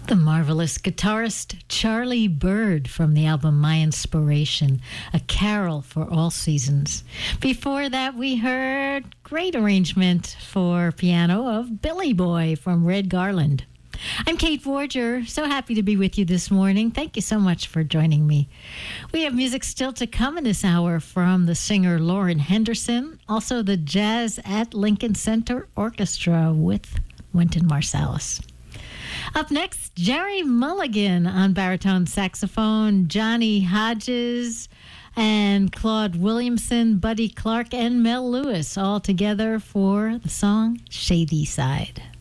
The marvelous guitarist Charlie Byrd from the album My Inspiration, A Carol for All Seasons. Before that, we heard great arrangement for piano of Billy Boy from Red Garland. I'm Kate Forger. So happy to be with you this morning. Thank you so much for joining me. We have music still to come in this hour from the singer Lauren Henderson, also the Jazz at Lincoln Center Orchestra with Wynton Marsalis. Up next, Jerry Mulligan on baritone saxophone, Johnny Hodges and Claude Williamson, Buddy Clark, and Mel Lewis all together for the song Shady Side.